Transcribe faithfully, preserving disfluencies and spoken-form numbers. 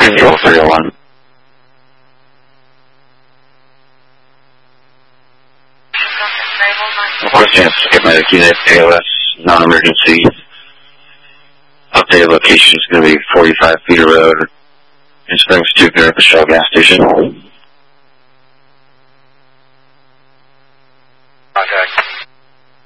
Control three oh one. Fourth chance to get my unit, A L S, non-emergency. Updated location is going to be forty-five Peter Road, in Springs two, Shell gas station.